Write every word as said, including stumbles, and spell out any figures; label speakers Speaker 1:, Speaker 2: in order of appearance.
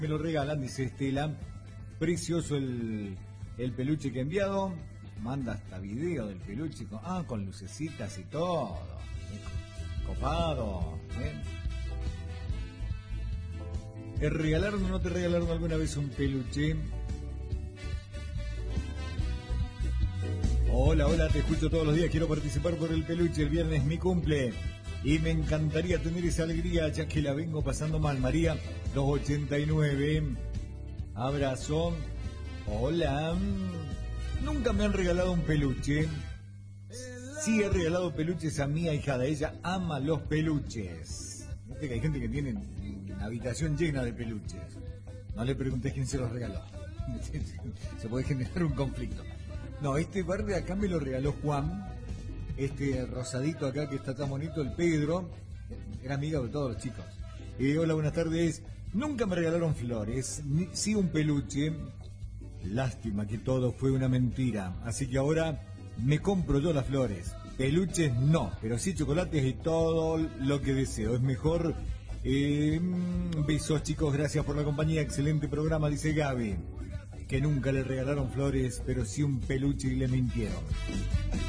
Speaker 1: Me lo regalan, dice Estela. Precioso el, el peluche que he enviado. Manda hasta video del peluche. Con, ah, con lucecitas y todo. Copado. ¿eh? ¿Te regalaron o no te regalaron alguna vez un peluche? Hola, hola, te escucho todos los días. Quiero participar por el peluche. El viernes es mi cumple. Y me encantaría tener esa alegría, ya que la vengo pasando mal. María, doscientos ochenta y nueve. Abrazo. Hola. Nunca me han regalado un peluche. Sí he regalado peluches a mi ahijada. Ella ama los peluches. Viste que hay gente que tiene una habitación llena de peluches. No le preguntes quién se los regaló. Se puede generar un conflicto. No, este par de acá me lo regaló Juan. Este rosadito acá que está tan bonito, el Pedro, era amigo de todos los chicos. Eh, hola, buenas tardes. Nunca me regalaron flores, ni, sí un peluche. Lástima que todo fue una mentira. Así que ahora me compro yo las flores. Peluches no, pero sí chocolates y todo lo que deseo. Es mejor. Eh, besos, chicos, gracias por la compañía. Excelente programa, dice Gaby. Que nunca le regalaron flores, pero sí un peluche y le mintieron.